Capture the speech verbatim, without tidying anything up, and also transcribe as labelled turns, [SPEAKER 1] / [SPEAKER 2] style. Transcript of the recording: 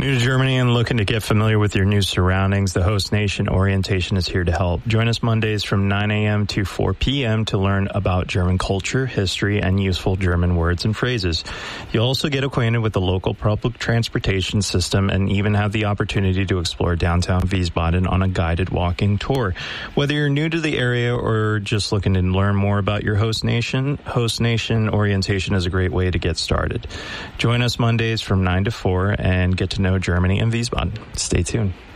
[SPEAKER 1] New to Germany and looking to get familiar with your new surroundings, the Host Nation Orientation is here to help. Join us Mondays from nine a.m. to four p.m. to learn about German culture, history, and useful German words and phrases. You'll also get acquainted with the local public transportation system and even have the opportunity to explore downtown Wiesbaden on a guided walking tour. Whether you're new to the area or just looking to learn more about your host nation, Host Nation Orientation is a great way to get started. Join us Mondays from nine to four and get to know Germany and Wiesbaden. Stay tuned.